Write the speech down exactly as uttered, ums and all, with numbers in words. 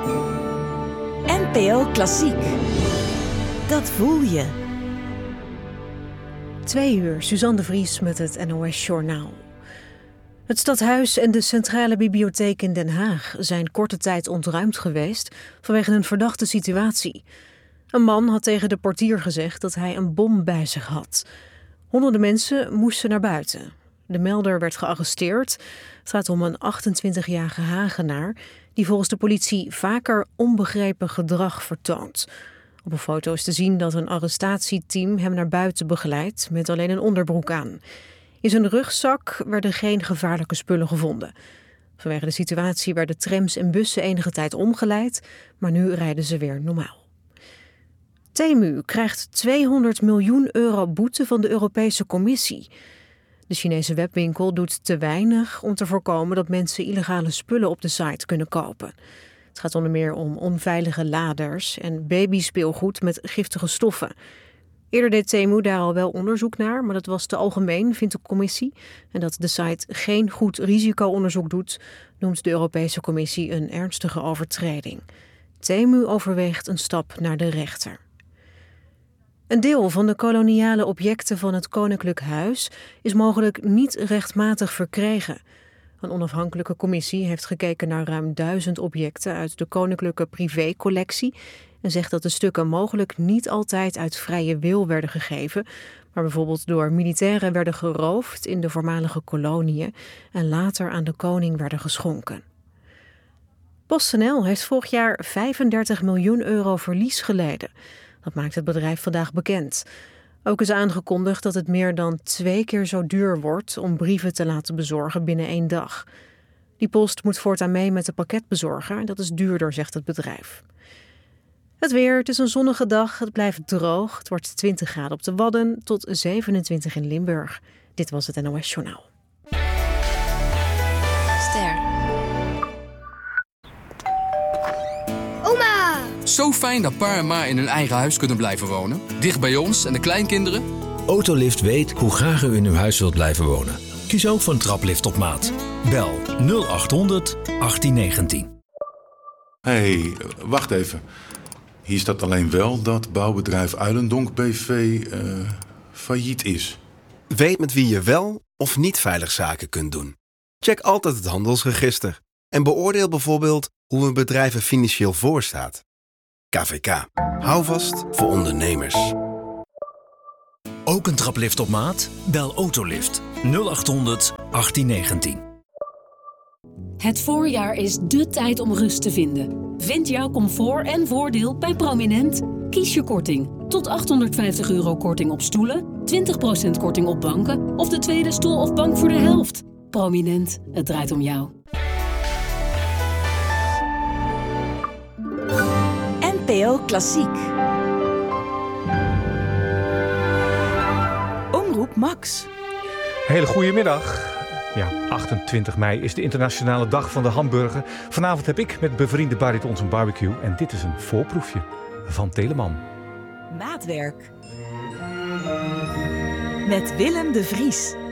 N P O Klassiek. Dat voel je. Twee uur, Suzanne de Vries met het N O S Journaal. Het stadhuis en de Centrale Bibliotheek in Den Haag zijn korte tijd ontruimd geweest vanwege een verdachte situatie. Een man had tegen de portier gezegd dat hij een bom bij zich had. Honderden mensen moesten naar buiten. De melder werd gearresteerd. Het gaat om een achtentwintigjarige Hagenaar die volgens de politie vaker onbegrepen gedrag vertoont. Op een foto is te zien dat een arrestatieteam hem naar buiten begeleidt met alleen een onderbroek aan. In zijn rugzak werden geen gevaarlijke spullen gevonden. Vanwege de situatie werden trams en bussen enige tijd omgeleid, maar nu rijden ze weer normaal. Temu krijgt tweehonderd miljoen euro boete van de Europese Commissie. De Chinese webwinkel doet te weinig om te voorkomen dat mensen illegale spullen op de site kunnen kopen. Het gaat onder meer om onveilige laders en babyspeelgoed met giftige stoffen. Eerder deed Temu daar al wel onderzoek naar, maar dat was te algemeen, vindt de commissie. En dat de site geen goed risicoonderzoek doet, noemt de Europese Commissie een ernstige overtreding. Temu overweegt een stap naar de rechter. Een deel van de koloniale objecten van het Koninklijk Huis is mogelijk niet rechtmatig verkregen. Een onafhankelijke commissie heeft gekeken naar ruim duizend objecten uit de koninklijke privécollectie en zegt dat de stukken mogelijk niet altijd uit vrije wil werden gegeven, maar bijvoorbeeld door militairen werden geroofd in de voormalige koloniën en later aan de koning werden geschonken. PostNL heeft vorig jaar vijfendertig miljoen euro verlies geleden. Dat maakt het bedrijf vandaag bekend. Ook is aangekondigd dat het meer dan twee keer zo duur wordt om brieven te laten bezorgen binnen één dag. Die post moet voortaan mee met de pakketbezorger en dat is duurder, zegt het bedrijf. Het weer, het is een zonnige dag, het blijft droog. Het wordt twintig graden op de Wadden tot zevenentwintig in Limburg. Dit was het N O S Journaal. Ster. Oma! Zo fijn dat pa en ma in hun eigen huis kunnen blijven wonen. Dicht bij ons en de kleinkinderen. Autolift weet hoe graag u in uw huis wilt blijven wonen. Kies ook voor een traplift op maat. Bel nul acht honderd achttien negentien. Hé, hey, wacht even. Hier staat alleen wel dat bouwbedrijf Uilendonk B V uh, failliet is. Weet met wie je wel of niet veilig zaken kunt doen. Check altijd het handelsregister. En beoordeel bijvoorbeeld hoe een bedrijf er financieel voor staat. K V K. Hou vast voor ondernemers. Ook een traplift op maat? Bel Autolift nul acht honderd achttien negentien. Het voorjaar is dé tijd om rust te vinden. Vind jouw comfort en voordeel bij Prominent. Kies je korting. Tot achthonderdvijftig euro korting op stoelen, twintig procent korting op banken of de tweede stoel of bank voor de helft. Prominent, het draait om jou. N P O Klassiek. Omroep Max. Hele goede middag. Ja, achtentwintig mei is de internationale dag van de hamburger. Vanavond heb ik met bevriende baritons een barbecue. En dit is een voorproefje van Telemann. Maatwerk. Met Willem de Vries.